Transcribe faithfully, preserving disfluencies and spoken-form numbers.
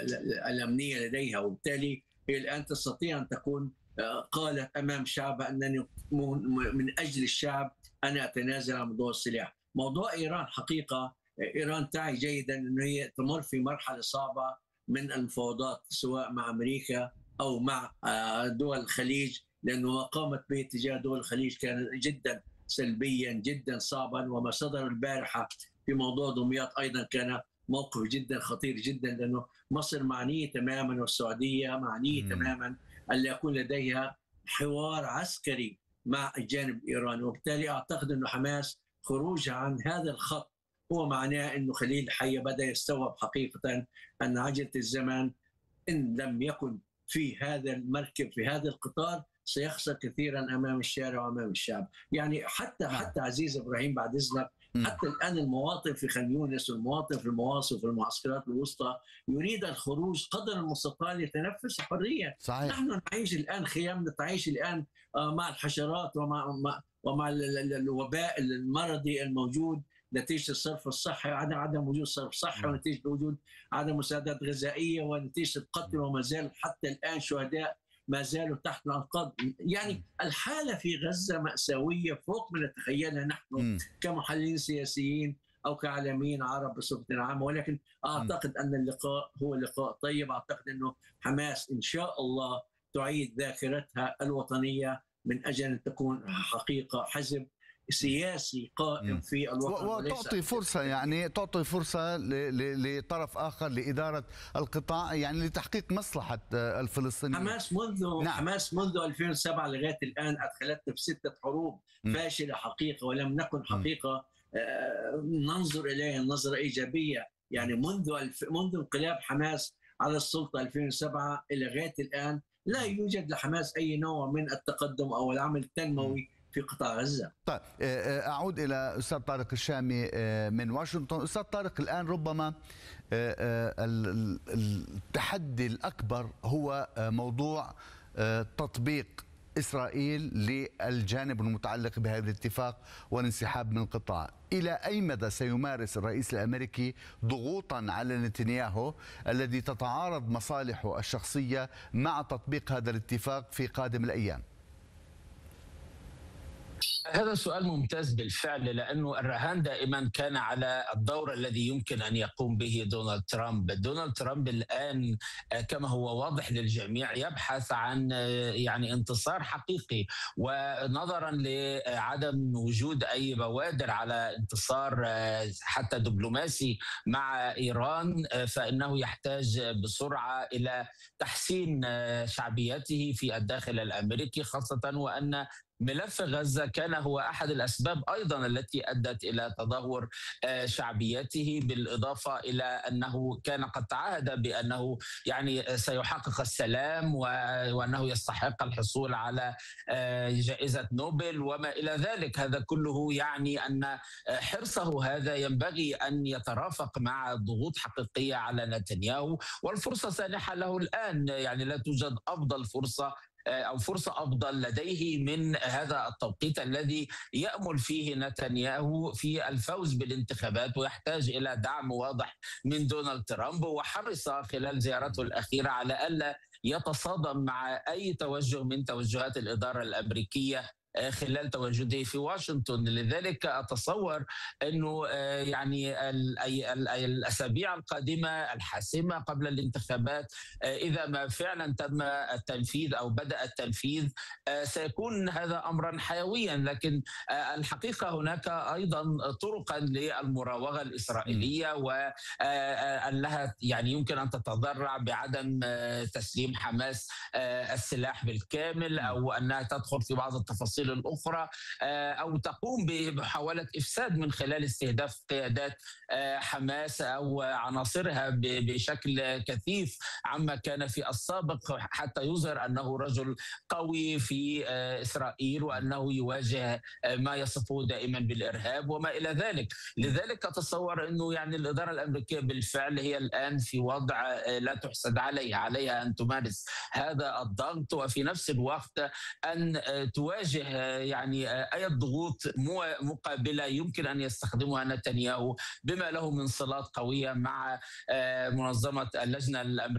الأمنية لديها، وبالتالي هي الآن تستطيع أن تكون قالت أمام شعبها أنني من أجل الشعب أنا أتنازل عن موضوع السلاح. موضوع إيران حقيقة، إيران تعي جيدا أن هي تمر في مرحلة صعبة من المفاوضات سواء مع أمريكا أو مع دول الخليج، لأنه قامت به تجاه دول الخليج كان جدا سلبيا جدا صعبا. وما صدر البارحة في موضوع دمياط أيضا كان موقف جدا خطير جدا، لأنه مصر معنية تماما والسعودية معنية مم. تماما أن يكون لديها حوار عسكري مع الجانب الإيراني. وبالتالي أعتقد أنه حماس خروجها عن هذا الخط هو معناه أنه خليل حية بدأ يستوعب حقيقة أن عجلة الزمن إن لم يكن في هذا المركب في هذا القطار سيخسر كثيرا امام الشارع وامام الشعب. يعني حتى نعم. حتى عزيز ابراهيم بعد اذنك، مم. حتى الان المواطن في خان يونس والمواطن في المواصف وفي المعسكرات الوسطى يريد الخروج قدر المستطاع ليتنفس حريه. صحيح. نحن نعيش الان خيام، نعيش الان مع الحشرات ومع ومع الوباء المرضي الموجود نتيجه الصرف الصحي، عدم عدم وجود صرف صحي، ونتيجه وجود عدم مساعدات غذائيه، ونتيجه القتل، وما زال حتى الان شهداء ما زالوا تحت الانقاض. يعني الحاله في غزه ماساويه فوق ما نتخيلها نحن كمحللين سياسيين او كعالميين عرب بصفه عامه. ولكن اعتقد ان اللقاء هو لقاء طيب. اعتقد انه حماس ان شاء الله تعيد ذاكرتها الوطنيه من اجل ان تكون حقيقه حزب سياسي قائم في الوطن، وتعطي فرصة يعني تعطي فرصة لطرف آخر لإدارة القطاع، يعني لتحقيق مصلحة الفلسطينيين. حماس منذ نعم. حماس منذ ألفين وسبعة لغاية الآن أدخلتنا في ستة حروب فاشلة حقيقة، ولم نكن حقيقة ننظر إليها نظرة إيجابية. يعني منذ الف... منذ انقلاب حماس على السلطة ألفين وسبعة إلى غاية الآن لا يوجد لحماس أي نوع من التقدم أو العمل التنموي في قطاع غزة. طيب أعود إلى أستاذ طارق الشامي من واشنطن. أستاذ طارق، الآن ربما التحدي الأكبر هو موضوع تطبيق إسرائيل للجانب المتعلق بهذا الاتفاق والانسحاب من القطاع. إلى أي مدى سيمارس الرئيس الأمريكي ضغوطا على نتنياهو الذي تتعارض مصالحه الشخصية مع تطبيق هذا الاتفاق في قادم الأيام؟ هذا سؤال ممتاز بالفعل، لأنه الرهان دائما كان على الدور الذي يمكن أن يقوم به دونالد ترامب. دونالد ترامب الآن كما هو واضح للجميع يبحث عن يعني انتصار حقيقي، ونظرا لعدم وجود أي بوادر على انتصار حتى دبلوماسي مع إيران، فإنه يحتاج بسرعة إلى تحسين شعبيته في الداخل الأمريكي، خاصة وأن ملف غزة كان هو أحد الأسباب أيضا التي أدت إلى تدهور شعبيته، بالإضافة إلى أنه كان قد تعهد بأنه يعني سيحقق السلام وأنه يستحق الحصول على جائزة نوبل وما إلى ذلك. هذا كله يعني أن حرصه هذا ينبغي أن يترافق مع ضغوط حقيقية على نتنياهو، والفرصة سانحة له الآن. يعني لا توجد أفضل فرصة أو فرصة أفضل لديه من هذا التوقيت الذي يأمل فيه نتنياهو في الفوز بالانتخابات، ويحتاج إلى دعم واضح من دونالد ترامب. وحرص خلال زيارته الأخيرة على ألا يتصادم مع أي توجه من توجهات الإدارة الأمريكية خلال تواجده في واشنطن. لذلك أتصور أنه يعني الأسابيع القادمة الحاسمة قبل الانتخابات إذا ما فعلا تم التنفيذ أو بدأ التنفيذ سيكون هذا أمرا حيويا. لكن الحقيقة هناك أيضا طرقا للمراوغة الإسرائيلية، وأنها يعني يمكن أن تتضرع بعدم تسليم حماس السلاح بالكامل، أو أنها تدخل في بعض التفاصيل الأخرى، أو تقوم بمحاولة إفساد من خلال استهداف قيادات حماس أو عناصرها بشكل كثيف عما كان في السابق، حتى يظهر أنه رجل قوي في إسرائيل وأنه يواجه ما يصفه دائما بالإرهاب وما إلى ذلك. لذلك أتصور أنه يعني الإدارة الأمريكية بالفعل هي الآن في وضع لا تحسد عليها، عليها أن تمارس هذا الضغط، وفي نفس الوقت أن تواجه يعني أي ضغوط مقابلة يمكن أن يستخدمها نتنياهو بما له من صلات قوية مع منظمة اللجنة الأمريكية